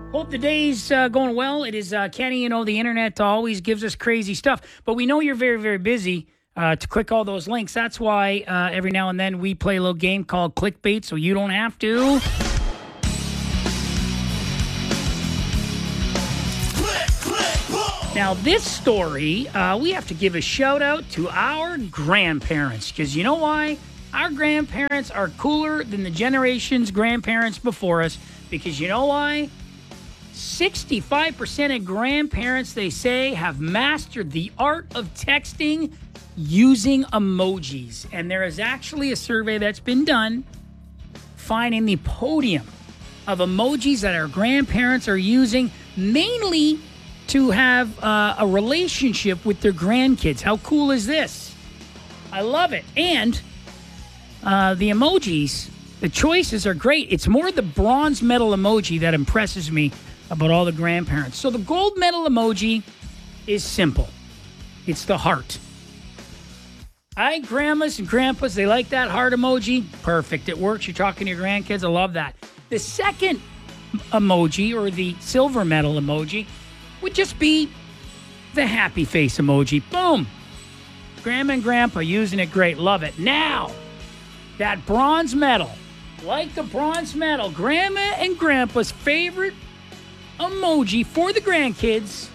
Hope the day's going well. It is Kenny. The internet always gives us crazy stuff, but we know you're very, very busy to click all those links. That's why every now and then we play a little game called Clickbait, so you don't have to. Now, this story, we have to give a shout out to our grandparents, because you know why? Our grandparents are cooler than the generations grandparents before us, because you know why? 65% of grandparents, they say, have mastered the art of texting using emojis. And there is actually a survey that's been done finding the podium of emojis that our grandparents are using mainly to have a relationship with their grandkids. How cool is this? I love it. And the emojis, the choices are great. It's more the bronze medal emoji that impresses me about all the grandparents. So the gold medal emoji is simple. It's the heart. Hi, grandmas and grandpas, they like that heart emoji. Perfect. It works. You're talking to your grandkids. I love that. The second emoji, or the silver medal emoji, would just be the happy face emoji. Boom. Grandma and grandpa using it great. Love it. Now, that bronze medal, like the bronze medal, grandma and grandpa's favorite emoji for the grandkids,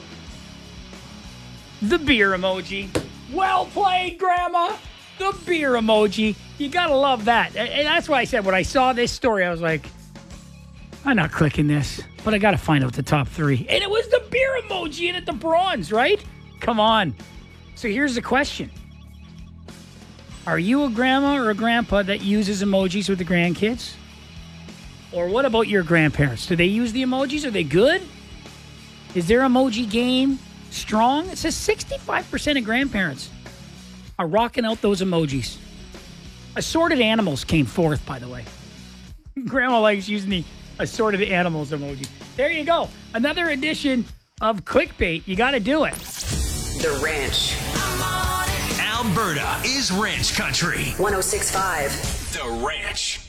the beer emoji. Well played, Grandma. The beer emoji. You gotta love that. And that's why I said when I saw this story, I was like, I'm not clicking this, but I gotta find out the top three. And it was the beer emoji and at the bronze, right? Come on. So here's the question. Are you a grandma or a grandpa that uses emojis with the grandkids? Or what about your grandparents? Do they use the emojis? Are they good? Is their emoji game strong? It says 65% of grandparents are rocking out those emojis. Assorted animals came fourth, by the way. Grandma likes using the assorted animals emoji. There you go. Another edition of Clickbait. You got to do it. The Ranch. Alberta is Ranch Country. 106.5. The Ranch.